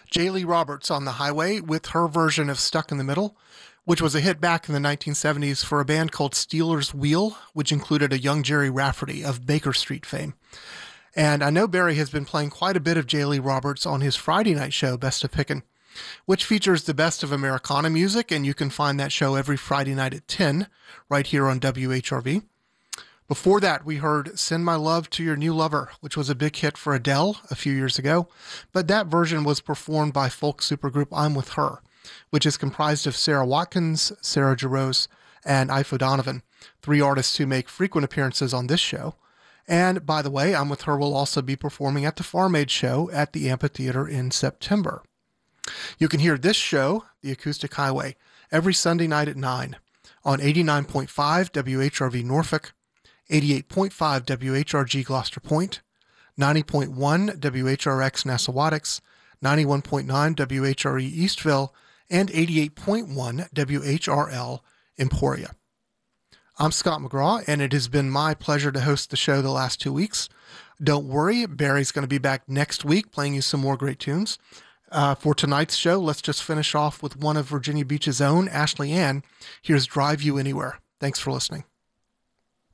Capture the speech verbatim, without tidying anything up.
Jaylee Roberts on the Highway with her version of Stuck in the Middle, which was a hit back in the nineteen seventies for a band called Stealers Wheel, which included a young Jerry Rafferty of Baker Street fame. And I know Barry has been playing quite a bit of Jaylee Roberts on his Friday night show, Best of Pickin', which features the best of Americana music, and you can find that show every Friday night at ten, right here on W H R V. Before that, we heard Send My Love to Your New Lover, which was a big hit for Adele a few years ago, but that version was performed by folk supergroup I'm With Her, which is comprised of Sarah Watkins, Sarah Jarosz, and Ifo Donovan, three artists who make frequent appearances on this show. And by the way, I'm With Her will also be performing at the Farm Aid Show at the Amphitheater in September. You can hear this show, The Acoustic Highway, every Sunday night at nine on eighty-nine point five W H R V Norfolk, eighty-eight point five W H R G Gloucester Point, ninety point one W H R X Nassawattix, ninety-one point nine W H R E Eastville, and eighty-eight point one W H R L Emporia. I'm Scott McGraw, and it has been my pleasure to host the show the last two weeks. Don't worry, Barry's going to be back next week playing you some more great tunes. Uh, for tonight's show, let's just finish off with one of Virginia Beach's own, Ashley Ann. Here's Drive You Anywhere. Thanks for listening.